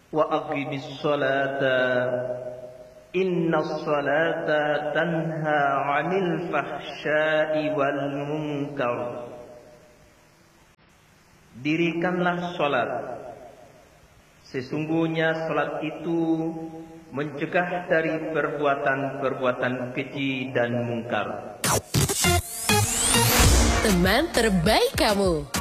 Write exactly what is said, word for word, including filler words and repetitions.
wa aqimis sholata innas sholata tanha 'anil fahsya'i wal munkar. Dirikanlah salat, sesungguhnya salat itu mencegah dari perbuatan-perbuatan keji dan mungkar. Teman terbaik kamu.